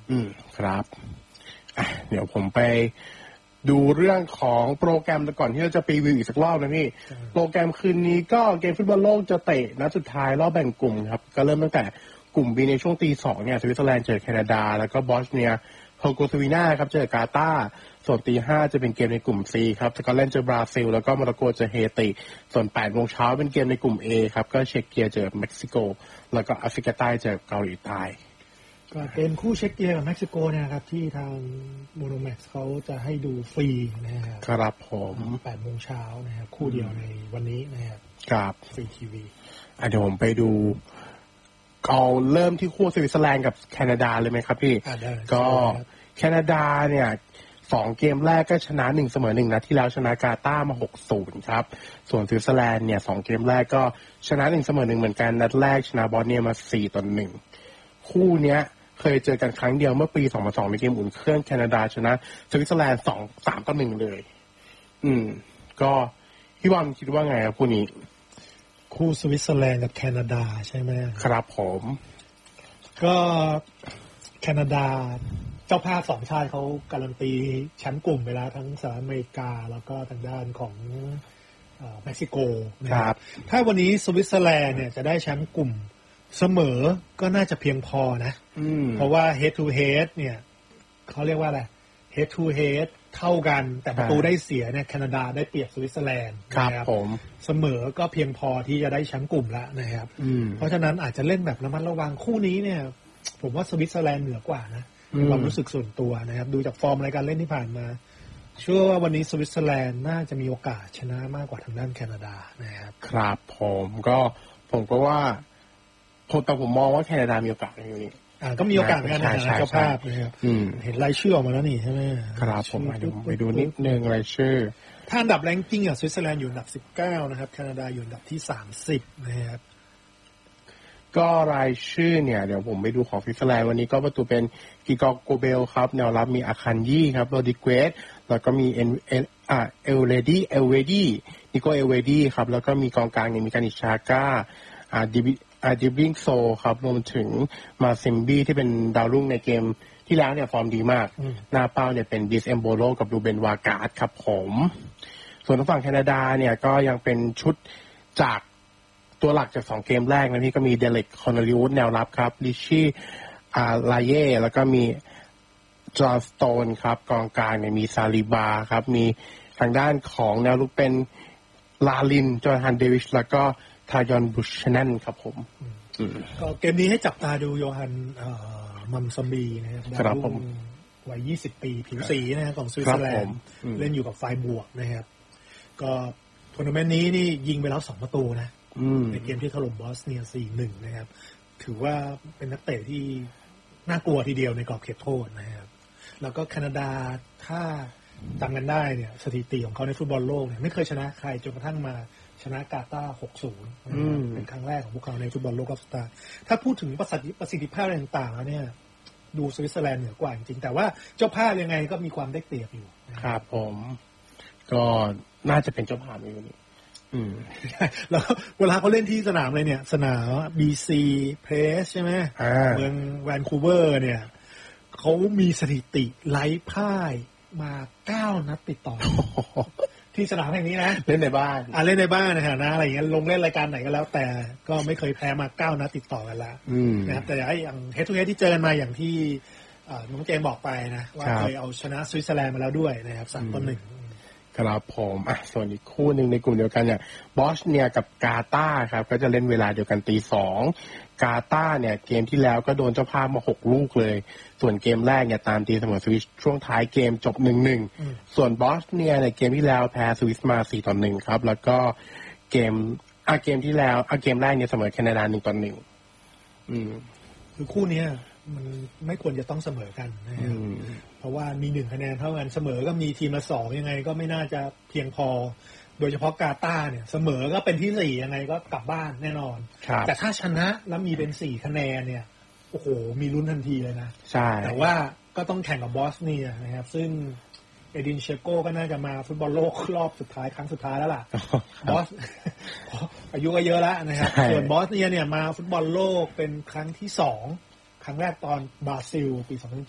ครับเดี๋ยวผมไปดูเรื่องของโปรแกรมก่อนที่เราจะไปรีวิวอีกสักรอบนะพี่โปรแกรมคืนนี้ก็เกมฟุตบอลโลกจะเตะนัดสุดท้ายรอบแบ่งกลุ่มครับก็เริ่มตั้งแต่กลุ่ม B ในช่วงตี 2เนี่ยสวิตเซอร์แลนด์เจอแคนาดาแล้วก็บอสเนียเฮอร์โกเซวีนาครับเจอกาตาร์ส่วนตี 5จะเป็นเกมในกลุ่ม C ครับสกอตแลนด์เจอบราซิลแล้วก็โมร็อกโกเจอเฮติส่วน 8 โมงเช้าเป็นเกมในกลุ่ม A ครับก็เช็กเกียเจอเม็กซิโกแล้วก็แอฟริกาใต้เจอเกาหลีใต้ก็เป็นคู่เช็กเกียกับเม็กซิโกเนี่ยครับที่ทางโมโนแม็กซ์เขาจะให้ดูฟรีนะครับครับผม 8 โมงเช้านะครับคู่เดียวในวันนี้นะครับครับฟรีทีวีเดี๋ยวผมไปดูเอาเริ่มที่คู่สวิตเซอร์แลนด์กับแคนาดาเลยไหมครับพี่ก็แคนาดาเนี่ย2เกมแรกก็ชนะ1เสมอ1นัดที่แล้วชนะกาตาร์มา 6-0 ครับส่วนสวิตเซอร์แลนด์เนี่ย2เกมแรกก็ชนะ1เสมอ1เหมือนกันนัดแรกชนะบอสเนียมา 4-1 คู่เนี้ยเคยเจอกันครั้งเดียวเมื่อปี 2002 ในเกมอุ่นเครื่องแคนาดาชนะสวิตเซอร์แลนด์3-1 เลยก็พี่บอลคิดว่าไงครับคู่นี้คู่สวิตเซอร์แลนด์กับแคนาดาใช่ไหมครับผมก็แคนาดาเจ้าภาพ2ชาติเขาการันตีแชมป์กลุ่มไปแล้วทั้งสหรัฐอเมริกาแล้วก็ทางด้านของเม็กซิโกนะครับถ้าวันนี้สวิตเซอร์แลนด์เนี่ยจะได้แชมป์กลุ่มเสมอก็น่าจะเพียงพอนะเพราะว่า head to head เนี่ยเขาเรียกว่าอะไร head to head เท่ากันแต่ประตูได้เสียเนี่ยแคนาดาได้เปรียบสวิตเซอร์แลนด์ครับผมเสมอก็เพียงพอที่จะได้แชมป์กลุ่มแล้วนะครับเพราะฉะนั้นอาจจะเล่นแบบระมัดระวังคู่นี้เนี่ยผมว่าสวิตเซอร์แลนด์เหนือกว่านะความรู้สึกส่วนตัวนะครับดูจากฟอร์มรายการเล่นที่ผ่านมาเชื่อว่าวันนี้สวิตเซอร์แลนด์น่าจะมีโอกาสชนะมากกว่าทางด้านแคนาดานะครับครับผมก็ว่าแต่ผมมองว่าแคนาดามีโอกาสในนี้ก็มีโอกาสในการชนะเจ้าภาพนะครับเห็นรายชื่อออกมาแล้วนี่ใช่ไหมครับผมไปดูนิดนึงรายชื่อถ้าอันดับแรงกิ้งสวิตเซอร์แลนด์อยู่อันดับ19นะครับแคนาดาอยู่อันดับที่30นะครับก็รายชื่อเนี่ยเดี๋ยวผมไปดูของสวิตเซอร์แลนด์วันนี้ก็ประตูเป็นกิกอโกเบลครับแนวรับมีอาคันยี่ครับโรดิเกรสแล้วก็มีเอลเวดี้นิโกเอลเวดี้ครับแล้วก็มีกองกลางเนี่ยมีกานิชาก้าดิบลิงโซครับรวมถึงมาซิมบี้ที่เป็นดาวรุ่งในเกมที่แล้วเนี่ยฟอร์มดีมากหน้าเป้าเนี่ยเป็นดิสเอมโบโลกับดูเบนวากาดครับผมส่วนทางฝั่งแคนาดาเนี่ยก็ยังเป็นชุดจากตัวหลักจาก2เกมแรกนะพี่ก็มีเดเล็กคอนเนลิวูดแนวรับครับลิชี่ลาเย่แล้วก็มีจอห์นสโตนครับกองกลางเนี่ยมีซาลิบาครับมีทางด้านของแนวลุกเป็นลาลินจอร์แดนเดวิชแล้วก็ทายอนบุชแนนครับผมก็เกมนี้ให้จับตาดูโยฮันมัมซัมบีนะครับดาวรุ่งวัย20 ปีผิวสีนะครับของสวิตเซอร์แลนด์เล่นอยู่กับไฟบวกนะครับก็ทัวร์นาเมนต์นี้นี่ยิงไปแล้ว2 ประตูนะในเกมที่ถล่มบอสเนีย 4-1 นะครับถือว่าเป็นนักเตะที่น่ากลัวทีเดียวในกรอบเขตโทษนะครับแล้วก็แคนาดาถ้าจำกันได้เนี่ยสถิติของเขาในฟุตบอลโลกเนี่ยไม่เคยชนะใครจนกระทั่งมาชนะกาตาร์ 6-0 เป็นครั้งแรกของพวกเขาในฟุตบอลโลกรอบสุดท้ายถ้าพูดถึงประสิทธิภาพต่างๆแล้วเนี่ยดูสวิตเซอร์แลนด์เหนือกว่าจริงๆแต่ว่าเจ้าภาพยังไงก็มีความได้เปรียบอยู่ครับผมก็น่าจะเป็นเจ้าภาพอยู่นี่แล้วเวลาเขาเล่นที่สนามเลยเนี่ยสนาม BC Place ใช่ไหมเมืองแวนคูเวอร์เนี่ยเขามีสถิติไร้พ่ายมา9 นัดติดต่อที่สนามแห่งนี้นะเล่นในบ้านเล่นในบ้านนะฮะนะอะไรอย่างเงี้ยลงเล่นรายการไหนก็แล้วแต่ก็ไม่เคยแพ้มา9 นัดติดต่อกันแล้วนะครับแต่อย่างเฮดทูเฮดที่เจอกันมาอย่างที่น้องเจมบอกไปนะว่าเคยเอาชนะสวิตเซอร์แลนด์มาแล้วด้วยนะครับ3-1 ครับผมส่วนอีกคู่หนึ่งในกลุ่มเดียวกันเนี่ยบอสเนียกับกาตาร์ครับก็จะเล่นเวลาเดียวกันตี 2กาตาร์เนี่ยเกมที่แล้วก็โดนเจ้าภาพมา6 ลูกเลยส่วนเกมแรกเนี่ยตามตีเสมอสวิสช่วงท้ายเกมจบ 1-1 ส่วนบอสเนียในเกมที่แล้วแพ้สวิสมา 4-1 ครับแล้วก็เกมที่แล้วเกมแรกเนี่ยเสมอแคนาดา 1-1 คือคู่นี้มันไม่ควรจะต้องเสมอกันนะครับเพราะว่ามี1 คะแนนเท่ากันเสมอก็มีทีมละ2ยังไงก็ไม่น่าจะเพียงพอโดยเฉพาะกาตาร์เนี่ยเสมอก็เป็นที่4ยังไงก็กลับบ้านแน่นอนแต่ถ้าชนะแล้วมีเป็น4 คะแนนเนี่ยโอ้โหมีลุ้นทันทีเลยนะใช่แต่ว่าก็ต้องแข่งกับบอสเนียนะครับซึ่งเอดินเชโก้ก็น่าจะมาฟุตบอลโลกรอบสุดท้ายครั้งสุดท้ายแล้วล่ะบอสอายุก็เยอะแล้วนะครับส่วนบอสเนียเนี่ยมาฟุตบอลโลกเป็นครั้งที่2ครั้งแรกตอนบราซิลปี